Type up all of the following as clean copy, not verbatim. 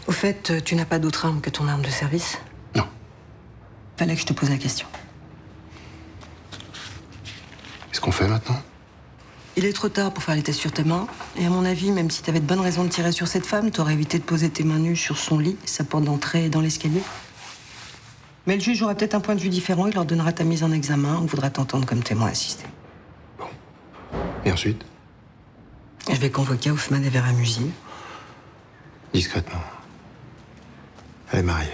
Au fait, tu n'as pas d'autre arme que ton arme de service? Non. Fallait que je te pose la question. Qu'est-ce qu'on fait maintenant? Il est trop tard pour faire les tests sur tes mains. Et à mon avis, même si t'avais de bonnes raisons de tirer sur cette femme, t'aurais évité de poser tes mains nues sur son lit, sa porte d'entrée dans l'escalier. Mais le juge aura peut-être un point de vue différent. Il leur donnera ta mise en examen ou voudra t'entendre comme témoin assisté. Bon. Et ensuite? Je vais convoquer Hoffman et Vera Musil. Discrètement. Elle est mariée.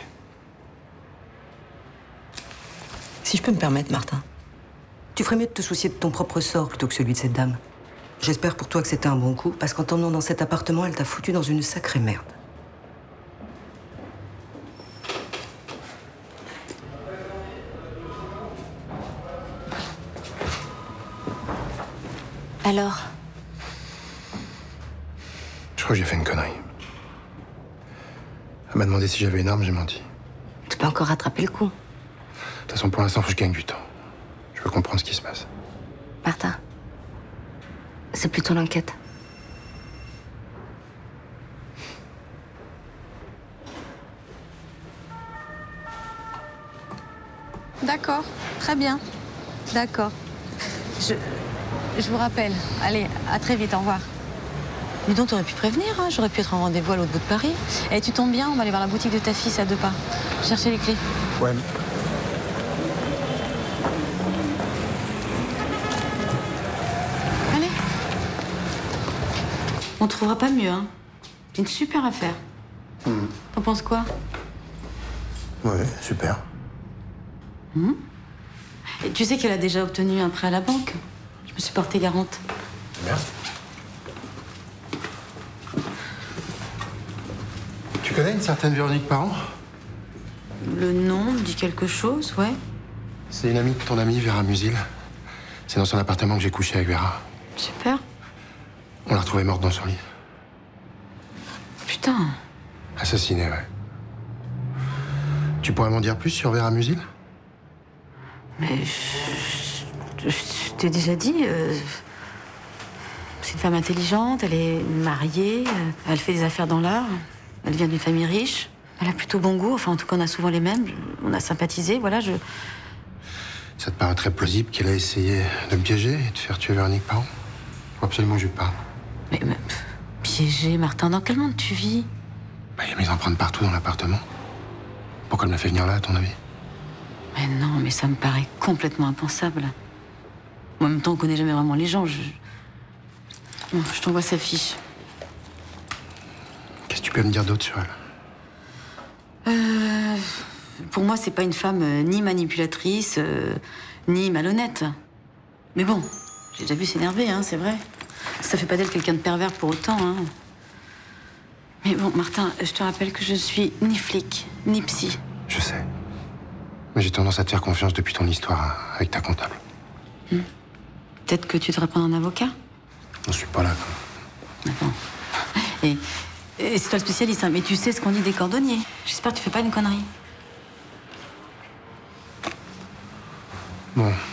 Si je peux me permettre, Martin, tu ferais mieux de te soucier de ton propre sort plutôt que celui de cette dame. J'espère pour toi que c'était un bon coup, parce qu'en t'emmenant dans cet appartement, elle t'a foutu dans une sacrée merde. Alors? Je crois que j'ai fait une connerie. Elle m'a demandé si j'avais une arme, j'ai menti. Tu peux encore rattraper le coup. De toute façon, pour l'instant, faut que je gagne du temps. Je veux comprendre ce qui se passe. Martin, c'est plutôt l'enquête. D'accord, très bien. D'accord. Je vous rappelle. Allez, à très vite, au revoir. Dis donc, t'aurais pu prévenir, hein. J'aurais pu être en rendez-vous à l'autre bout de Paris. Et tu tombes bien, on va aller voir la boutique de ta fille, c'est à 2 pas. Chercher les clés. Ouais. Allez. On trouvera pas mieux, hein. C'est une super affaire. T'en penses quoi? Ouais, super. Et tu sais qu'elle a déjà obtenu un prêt à la banque. Je me suis portée garante. Bien. Tu connais une certaine Véronique Parent? Le nom me dit quelque chose, ouais. C'est une amie de ton amie, Vera Musil. C'est dans son appartement que j'ai couché avec Vera. Super. On l'a retrouvée morte dans son lit. Putain. Assassinée, ouais. Tu pourrais m'en dire plus sur Vera Musil? Mais je t'ai déjà dit, c'est une femme intelligente, elle est mariée, elle fait des affaires dans l'art, elle vient d'une famille riche, elle a plutôt bon goût, enfin en tout cas on a souvent les mêmes, on a sympathisé, voilà, Ça te paraît très plausible qu'elle a essayé de me piéger et de faire tuer Véronique Parent? Faut absolument que je lui parle. Mais piégé, Martin, dans quel monde tu vis? Bah, il y a mes empreintes partout dans l'appartement. Pourquoi elle m'a fait venir là, à ton avis? Mais non, mais ça me paraît complètement impensable. En même temps, on connaît jamais vraiment les gens, Bon, je t'envoie sa fiche. Qu'est-ce que tu peux me dire d'autre sur elle? Pour moi, c'est pas une femme ni manipulatrice, ni malhonnête. Mais bon, j'ai déjà vu s'énerver, hein, c'est vrai. Ça fait pas d'elle quelqu'un de pervers pour autant, hein. Mais bon, Martin, je te rappelle que je suis ni flic, ni psy. Je sais. Mais j'ai tendance à te faire confiance depuis ton histoire avec ta comptable. Peut-être que tu devrais prendre un avocat? Je suis pas là. Attends. Et c'est toi le spécialiste, hein, mais tu sais ce qu'on dit des cordonniers. J'espère que tu fais pas une connerie. Bon.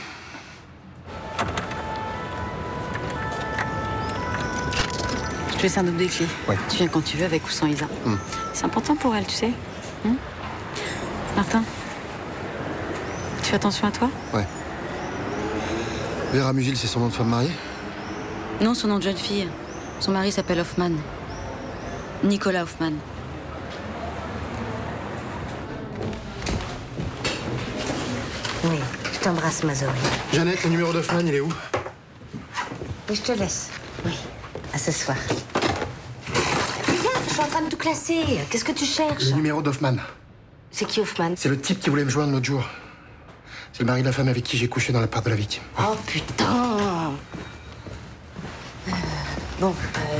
Je te laisse un double des clés. Ouais. Tu viens quand tu veux, avec ou sans Isa. C'est important pour elle, tu sais. Martin, tu fais attention à toi? Ouais. Vera Musil, c'est son nom de femme mariée? Non, son nom de jeune fille. Son mari s'appelle Hoffman. Nicolas Hoffman. Oui, je t'embrasse, Mazori. Jeannette, le numéro d'Hoffman, il est où? Et je te laisse. Oui, à ce soir. Regarde, je suis en train de tout classer. Qu'est-ce que tu cherches? Le numéro d'Hoffman. C'est qui, Hoffman? C'est le type qui voulait me joindre l'autre jour. C'est le mari de la femme avec qui j'ai couché dans l'appart de la victime. Oh, putain! Bon,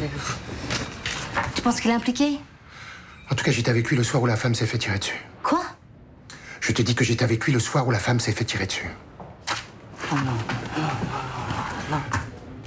tu penses qu'elle est impliquée? En tout cas, j'étais avec lui le soir où la femme s'est fait tirer dessus. Quoi? Je te dis que j'étais avec lui le soir où la femme s'est fait tirer dessus. Oh non. Non.